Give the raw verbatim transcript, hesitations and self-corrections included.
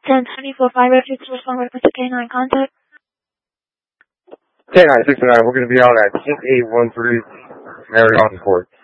ten twenty-four five oh six, respond reference to K nine contact. K nine sixty-nine, we're going to be on at ten eight one three Mary Austin Court.